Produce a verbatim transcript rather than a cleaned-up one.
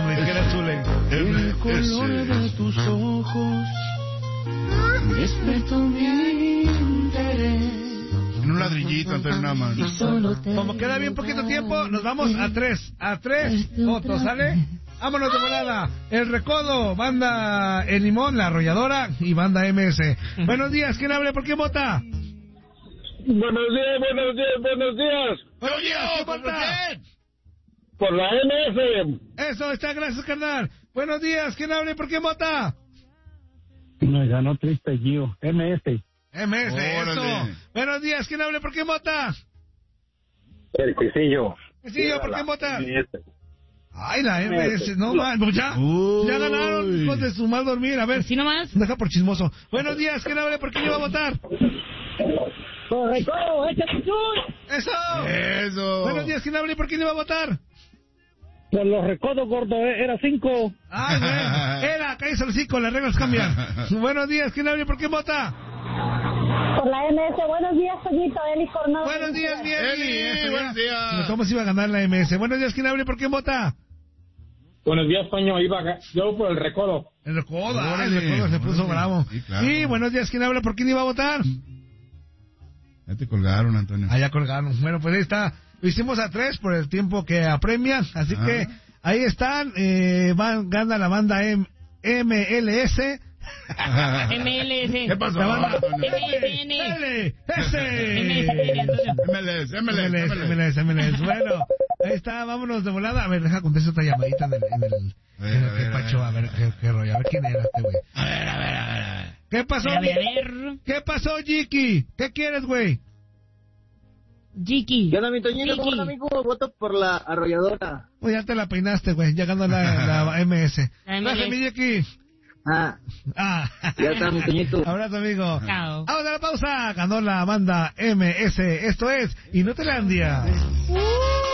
güey, que era Zule. El color de tus ojos despertó mi interés. En un ladrillito, Antonio, nada más. Como queda bien poquito tiempo, nos vamos a tres. A tres votos, ¿sale? Vámonos de volada. El Recodo, banda El Limón, La Arrolladora y banda M S. Buenos días, ¿quién habla? ¿Por qué vota? Buenos días, buenos días, buenos días. Buenos días, ¿quién vota? Por la M S. Eso, está, gracias, carnal. Buenos días, ¿quién habla? ¿Por qué vota? Me ganó triste Gio. M S. M S, Órale. eso. Buenos días, ¿quién habla? ¿Por qué vota? El Quisillo. Quisillo, ¿por qué vota? M S. Ay, la M S, no man, pues ya, Uy. ya ganaron, hijos de su mal dormir. A ver, ¿Sí nomás? deja por chismoso. Buenos días, ¿quién habla? ¿Por qué yo iba a votar? Correcto, échale tú. ¡Eso! Eso. Buenos días, ¿quién habla? ¿Por quién iba a votar? Por los recodos, gordo, eh, era cinco. Ay, güey, era, cállese el hocico, las reglas cambian. Buenos días, ¿quién habla? ¿Por quién vota? Por la M S, buenos días, Toñito, Eli Coronado. Buenos días, mi Eli. Eli, Eso, buenos ya. días. ¿Cómo se iba a ganar la M S? Buenos días, ¿quién habla? ¿Por quién vota? Buenos días, Toño, iba a... yo por el recodo. El recodo, ah, el Órale, recodo se puso órale. bravo. Sí, claro. Y buenos días, ¿quién habla? ¿Por quién iba a votar? Ya te colgaron, Antonio. Allá colgaron. Bueno, pues ahí está. Lo hicimos a tres por el tiempo que apremia. Así Ah. que ahí están. Eh, van, gana la banda M- MLS. M L S. ¿Qué pasó, La banda Antonio? M L S. M S, Antonio. M L S, M L S, M L S, M L S, M L S. Bueno, ahí está. Vámonos de volada. A ver, deja contestar otra llamadita en el... En el A ver, en el a ver, que a Pacho, ver. a ver qué, qué rollo. A ver quién era este güey. A ver, a ver, a ver, a ver. ¿Qué pasó? A ver, a ver. ¿Qué pasó, Jiki? ¿Qué quieres, güey? Jiki. ¿Qué onda, mi Toñito? Jiki. ¿Cómo están, amigo? Voto por la arrolladora. Pues ya te la peinaste, güey. Ya ganó la, la M S. La M S. Gracias, mi Jiki. Ah, Ah. ya está, mi Toñito. Abrazo, amigo. Chao. Vamos a la pausa. Ganó la banda M S. Esto es Inutilandia.